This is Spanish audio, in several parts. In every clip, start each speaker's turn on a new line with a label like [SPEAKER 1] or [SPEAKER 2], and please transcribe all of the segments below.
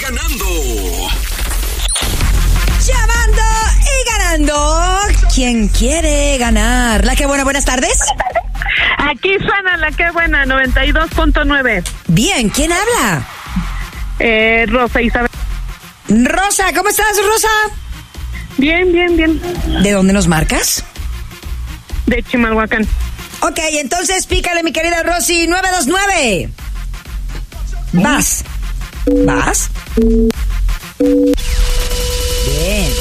[SPEAKER 1] ganando.
[SPEAKER 2] Llamando y ganando. ¿Quién quiere ganar? La que buena, buenas tardes.
[SPEAKER 3] Aquí suena la que buena, 92.9.
[SPEAKER 2] Bien, ¿quién habla?
[SPEAKER 3] Rosa Isabel.
[SPEAKER 2] Rosa, ¿cómo estás, Rosa?
[SPEAKER 3] Bien.
[SPEAKER 2] ¿De dónde nos marcas?
[SPEAKER 3] De Chimalhuacán.
[SPEAKER 2] Ok, entonces pícale, mi querida Rosy, 929. Vas. Bien.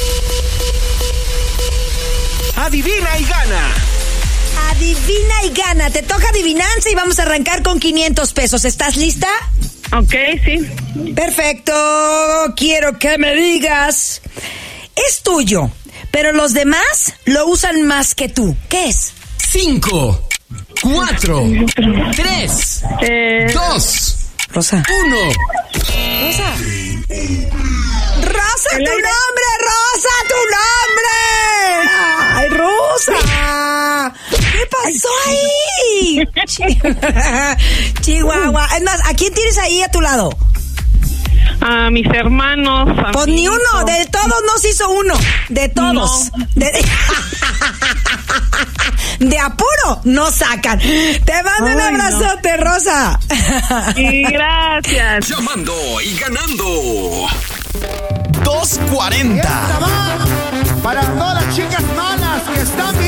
[SPEAKER 1] Adivina y gana.
[SPEAKER 2] Adivina y gana. Te toca adivinanza y vamos a arrancar con 500 pesos. ¿Estás lista?
[SPEAKER 3] Ok, sí.
[SPEAKER 2] Perfecto. Quiero que me digas. Es tuyo, pero los demás lo usan más que tú. ¿Qué es?
[SPEAKER 1] 5, 4, 3, 2,
[SPEAKER 2] Rosa.
[SPEAKER 1] 1.
[SPEAKER 2] Rosa. Rosa, tu nombre, Rosa, tu nombre. Ay, Rosa. ¿Qué pasó ahí? Chihuahua. Es más, ¿a quién tienes ahí a tu lado?
[SPEAKER 3] A mis hermanos.
[SPEAKER 2] Pues ni uno, de todos nos hizo uno. De todos.
[SPEAKER 3] No.
[SPEAKER 2] De apuro no sacan. Te mando un abrazote, no. Rosa.
[SPEAKER 3] Y gracias.
[SPEAKER 1] Llamando y ganando. 240.
[SPEAKER 4] Para todas las chicas malas que están bien.